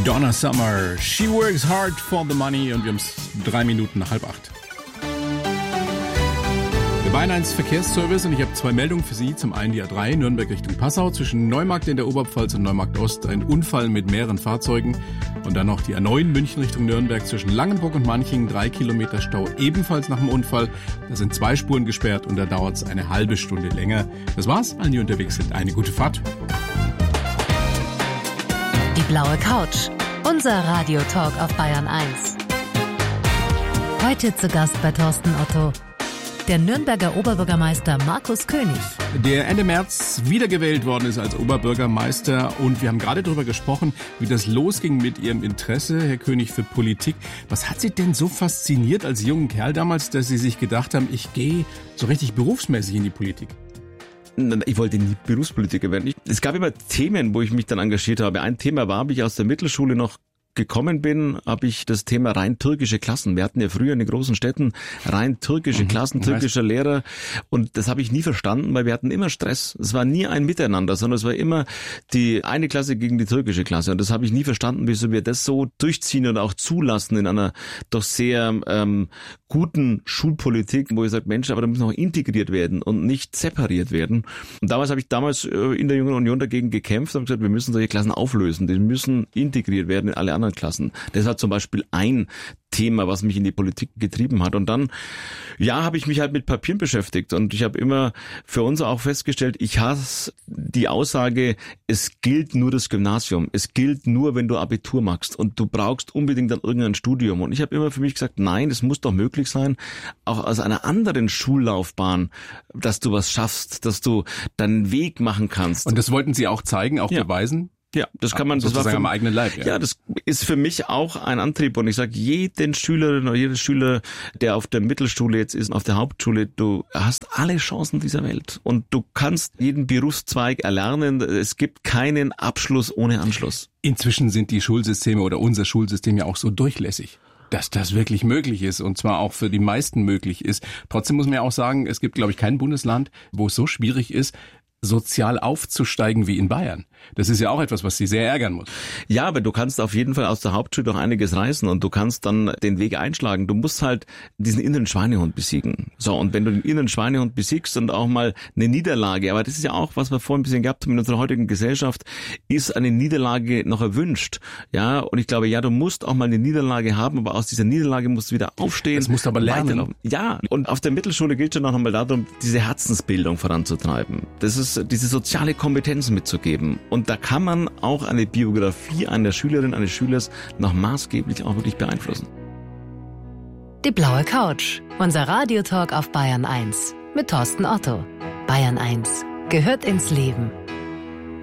Donna Summer, she works hard for the money und wir haben es 7:03 nach 7:30. Der Bayern 1 Verkehrsservice und ich habe 2 Meldungen für Sie. Zum einen die A3 Nürnberg Richtung Passau zwischen Neumarkt in der Oberpfalz und Neumarkt Ost ein Unfall mit mehreren Fahrzeugen und dann noch die A9 München Richtung Nürnberg zwischen Langenburg und Manching 3 Kilometer Stau ebenfalls nach dem Unfall. Da sind 2 Spuren gesperrt und da dauert es eine halbe Stunde länger. Das war's, allen die unterwegs sind. Eine gute Fahrt. Die blaue Couch, unser Radiotalk auf Bayern 1. Heute zu Gast bei Thorsten Otto, der Nürnberger Oberbürgermeister Markus König. Der Ende März wiedergewählt worden ist als Oberbürgermeister und wir haben gerade darüber gesprochen, wie das losging mit Ihrem Interesse, Herr König, für Politik. Was hat Sie denn so fasziniert als jungen Kerl damals, dass Sie sich gedacht haben, ich gehe so richtig berufsmäßig in die Politik? Ich wollte nie Berufspolitiker werden. Es gab immer Themen, wo ich mich dann engagiert habe. Ein Thema war, wie ich aus der Mittelschule noch gekommen bin, habe ich das Thema rein türkische Klassen. Wir hatten ja früher in den großen Städten rein türkische Klassen, türkischer Lehrer und das habe ich nie verstanden, weil wir hatten immer Stress. Es war nie ein Miteinander, sondern es war immer die eine Klasse gegen die türkische Klasse und das habe ich nie verstanden, wieso wir das so durchziehen und auch zulassen in einer doch sehr guten Schulpolitik, wo ich sage, Mensch, aber da müssen auch integriert werden und nicht separiert werden. Und damals habe ich in der Jungen Union dagegen gekämpft und gesagt, wir müssen solche Klassen auflösen, die müssen integriert werden in alle anderen Klassen. Das war zum Beispiel ein Thema, was mich in die Politik getrieben hat. Und dann, habe ich mich halt mit Papieren beschäftigt. Und ich habe immer für uns auch festgestellt, ich hasse die Aussage, es gilt nur das Gymnasium. Es gilt nur, wenn du Abitur machst. Und du brauchst unbedingt dann irgendein Studium. Und ich habe immer für mich gesagt, nein, es muss doch möglich sein, auch aus einer anderen Schullaufbahn, dass du was schaffst, dass du deinen Weg machen kannst. Und das wollten Sie auch zeigen, auch beweisen? Ja, das kann man, das war am eigenen Leib. Ja, das ist für mich auch ein Antrieb und ich sage jeden Schülerin oder jeden Schüler, der auf der Mittelschule jetzt ist, auf der Hauptschule, du hast alle Chancen dieser Welt und du kannst jeden Berufszweig erlernen. Es gibt keinen Abschluss ohne Anschluss. Inzwischen sind die Schulsysteme oder unser Schulsystem ja auch so durchlässig, dass das wirklich möglich ist und zwar auch für die meisten möglich ist. Trotzdem muss man ja auch sagen, es gibt, glaube ich, kein Bundesland, wo es so schwierig ist, sozial aufzusteigen wie in Bayern. Das ist ja auch etwas, was Sie sehr ärgern muss. Ja, aber du kannst auf jeden Fall aus der Hauptschule doch einiges reißen und du kannst dann den Weg einschlagen. Du musst halt diesen inneren Schweinehund besiegen. So, und wenn du den inneren Schweinehund besiegst und auch mal eine Niederlage, aber das ist ja auch, was wir vorhin ein bisschen gehabt haben in unserer heutigen Gesellschaft, ist eine Niederlage noch erwünscht. Ja, und ich glaube, du musst auch mal eine Niederlage haben, aber aus dieser Niederlage musst du wieder aufstehen. Das musst du aber lernen. Ja, und auf der Mittelschule gilt schon noch einmal darum, diese Herzensbildung voranzutreiben. Das ist diese soziale Kompetenz mitzugeben. Und da kann man auch eine Biografie einer Schülerin, eines Schülers noch maßgeblich auch wirklich beeinflussen. Die blaue Couch, unser Radiotalk auf Bayern 1 mit Thorsten Otto. Bayern 1 gehört ins Leben.